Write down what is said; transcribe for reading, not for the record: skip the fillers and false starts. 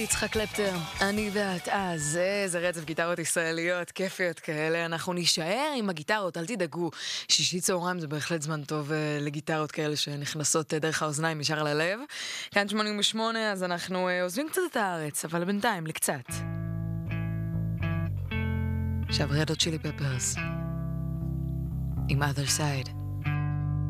יצחק קלפטר, אני ואת, זה רצף גיטרות ישראליות, כיפיות כאלה, אנחנו נשאר עם הגיטרות, אל תדאגו, שישי צהריים זה בהחלט זמן טוב לגיטרות כאלה שנכנסות דרך האוזניים ישר ללב. כאן 88, אז אנחנו עוזבים קצת את הארץ, אבל בינתיים, לקצת. עכשיו רד הוט צ'ילי פפרס, עם Other Side.